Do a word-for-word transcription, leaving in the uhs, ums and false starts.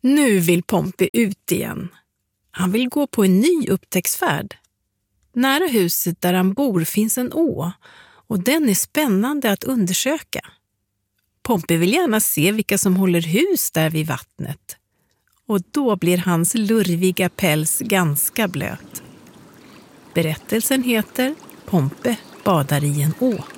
Nu vill Pompey ut igen. Han vill gå på en ny upptäcktsfärd. Nära huset där han bor finns en å och den är spännande att undersöka. Pompey vill gärna se vilka som håller hus där vid vattnet. Och då blir hans lurviga päls ganska blöt. Berättelsen heter Pompey badar i en å.